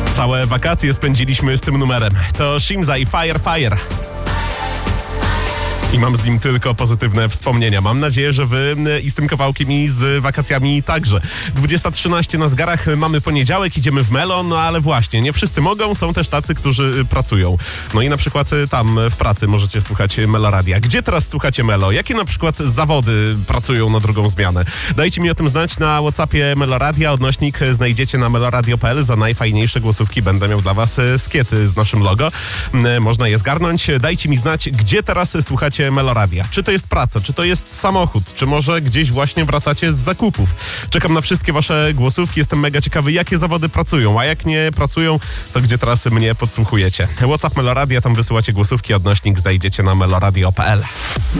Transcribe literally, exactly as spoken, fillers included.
Całe wakacje spędziliśmy z tym numerem. To Shimza i Fire Fire. I mam z nim tylko pozytywne wspomnienia. Mam nadzieję, że wy i z tym kawałkiem i z wakacjami także. dwudziesta trzynaście na zegarach, mamy poniedziałek, idziemy w Melo, no ale właśnie, nie wszyscy mogą, są też tacy, którzy pracują. No i na przykład tam w pracy możecie słuchać Meloradia. Gdzie teraz słuchacie Melo? Jakie na przykład zawody pracują na drugą zmianę? Dajcie mi o tym znać na WhatsAppie Meloradia. Odnośnik znajdziecie na meloradio kropka p l. Za najfajniejsze głosówki będę miał dla was skiety z naszym logo. Można je zgarnąć. Dajcie mi znać, gdzie teraz słuchacie Meloradia. Czy to jest praca, czy to jest samochód, czy może gdzieś właśnie wracacie z zakupów. Czekam na wszystkie wasze głosówki, jestem mega ciekawy, jakie zawody pracują, a jak nie pracują, to gdzie teraz mnie podsłuchujecie. WhatsApp Meloradia, tam wysyłacie głosówki, odnośnik znajdziecie na meloradio kropka p l.